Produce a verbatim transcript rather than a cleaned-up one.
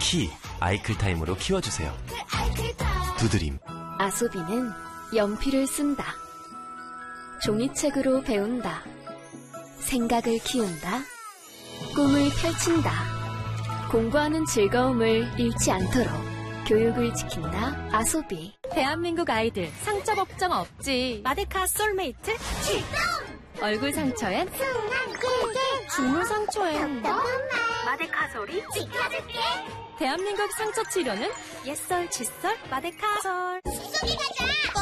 키 아이클타임으로 키워주세요. 두드림. 아소비는 연필을 쓴다. 종이책으로 배운다. 생각을 키운다. 꿈을 펼친다. 공부하는 즐거움을 잃지 않도록 교육을 지킨다. 아소비. 대한민국 아이들 상처 걱정 없지. 마데카 솔메이트 출동! 얼굴 상처엔 순한 꿀게, 주물 상처엔 마데카 솔이 지켜줄게. 대한민국 상처 치료는 옛설 칫솔 마데카솔. 수속이 가자.